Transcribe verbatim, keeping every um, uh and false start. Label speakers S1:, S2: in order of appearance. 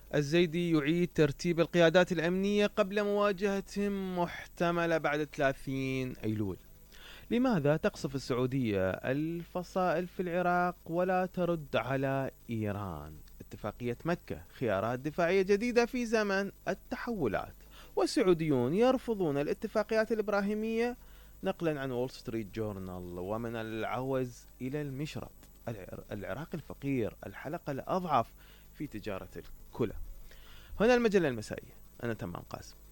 S1: الزيدي يعيد ترتيب القيادات الأمنية قبل مواجهة محتملة بعد ثلاثين أيلول. لماذا تقصف السعودية الفصائل في العراق ولا ترد على إيران؟ اتفاقية مكة خيارات دفاعية جديدة في زمن التحولات، والسعوديون يرفضون الاتفاقيات الإبراهيمية نقلا عن وول ستريت جورنال. ومن العوز إلى المشرط، العراق الفقير الحلقة الأضعف في تجارة الكلى. هنا المجلة المسائية، أنا تمام قاسم.